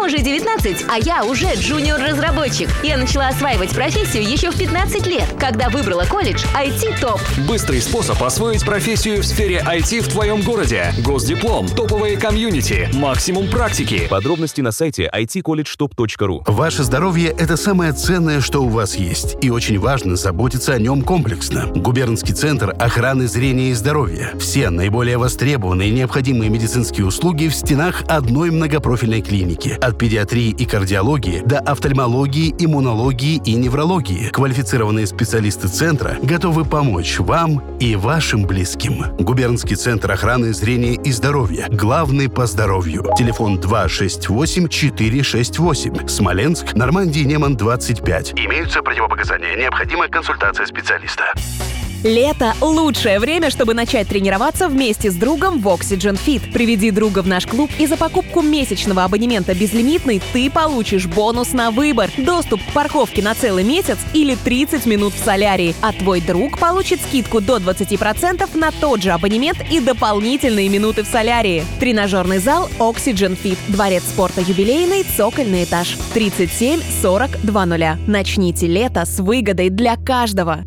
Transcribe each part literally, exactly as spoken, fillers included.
уже девятнадцать, а я уже джуниор-разработчик. Я начала осваивать профессию еще в пятнадцать лет, когда выбрала колледж ай ти топ. Быстрый способ освоить профессию в сфере ай ти в твоем городе. Госдиплом, топовые комьюнити, максимум практики. Подробности на сайте ай ти колледж топ точка ру. Ваше здоровье – это самое ценное, что у вас есть. И очень важно заботиться о нем комплексно. Губернский центр охраны зрения и здоровья. Все наиболее востребованные и необходимые медицинские услуги в стенах одной многопрофильной клиники. От педиатрии и кардиологии до офтальмологии, иммунологии и неврологии. Квалифицированные специалисты центра готовы помочь вам и вашим близким. Губернский центр охраны зрения и здоровья. Главный по здоровью. Телефон два шесть восемь четыре шесть восемь. Смоленск, Нормандия, Неман, двадцать пять. Имеются противопоказания. Необходима консультация специалиста. Лето – лучшее время, чтобы начать тренироваться вместе с другом в Oxygen Fit. Приведи друга в наш клуб, и за покупку месячного абонемента безлимитный ты получишь бонус на выбор, доступ к парковке на целый месяц или тридцать минут в солярии. А твой друг получит скидку до двадцать процентов на тот же абонемент и дополнительные минуты в солярии. Тренажерный зал Oxygen Fit. Дворец спорта Юбилейный, цокольный этаж. тридцать семь сорок два нуля. Начните лето с выгодой для каждого.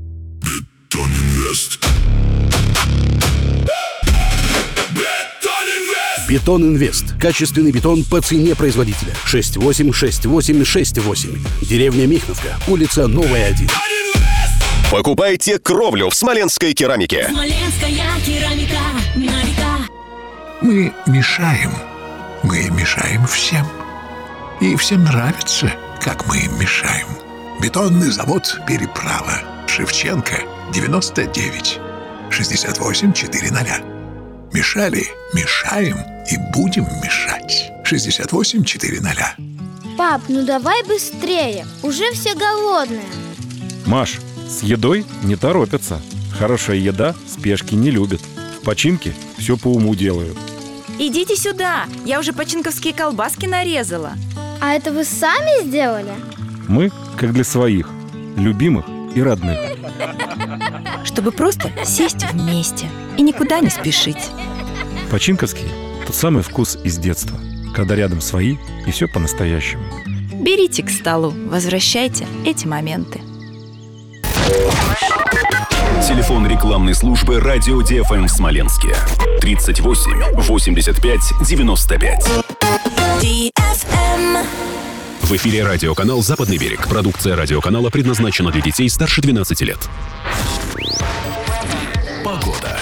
Бетон Инвест. Качественный бетон по цене производителя. шесть восемь шесть восемь шесть восемь. Деревня Михновка. Улица Новая, один. Покупайте кровлю в Смоленской керамике. Смоленская керамика на века. Мы мешаем. Мы мешаем всем. И всем нравится, как мы им мешаем. Бетонный завод «Переправа». Шевченко, девяносто девять. шестьдесят восемь четыреста. Мешали, мешаем и будем мешать. шестьдесят восемь четыреста. Пап, ну давай быстрее. Уже все голодные. Маш, с едой не торопятся. Хорошая еда спешки не любит. В починке все по уму делают. Идите сюда, я уже починковские колбаски нарезала. А это вы сами сделали? Мы, как для своих, любимых и родных. Чтобы просто сесть вместе и никуда не спешить. Починковский – тот самый вкус из детства, когда рядом свои и все по-настоящему. Берите к столу, возвращайте эти моменты. Телефон рекламной службы «Радио Ди Эф Эм» в Смоленске. тридцать восемь восемьдесят пять девяносто пять. Ди Эф Эм. В эфире радиоканал «Западный берег». Продукция радиоканала предназначена для детей старше двенадцати лет. Погода.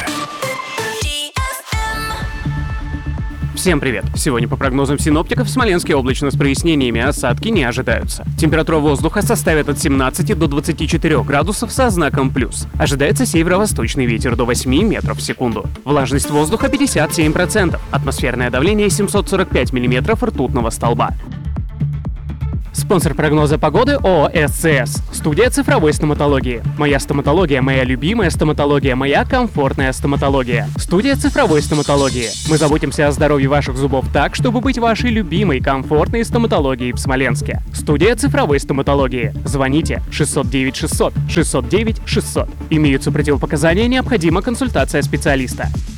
Всем привет! Сегодня по прогнозам синоптиков в Смоленске облачно с прояснениями, осадки не ожидаются. Температура воздуха составит от семнадцати до двадцати четырёх градусов со знаком плюс. Ожидается северо-восточный ветер до восьми метров в секунду. Влажность воздуха пятьдесят семь процентов. Атмосферное давление семьсот сорок пять миллиметров ртутного столба. Спонсор прогноза погоды ООО эс цэ эс. Студия цифровой стоматологии. Моя стоматология, моя любимая стоматология, моя комфортная стоматология. Студия цифровой стоматологии. Мы заботимся о здоровье ваших зубов так, чтобы быть вашей любимой комфортной стоматологией в Смоленске. Студия цифровой стоматологии. Звоните шестьсот девять шестьсот шестьсот девять шестьсот. Имеются противопоказания, необходима консультация специалиста.